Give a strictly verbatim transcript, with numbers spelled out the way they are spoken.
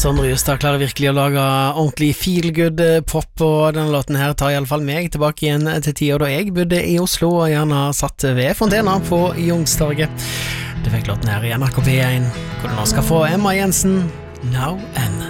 Sondre Justad klarer virkelig å lage ordentlig feel-good pop, og denne låten her tar i alle fall meg tilbake igjen til tida da jeg bodde i Oslo og gjerne satt ved Fontena på Youngstorget. Du fikk låten her i N R K P én, hvor du nå skal få Emma Jensen, Now and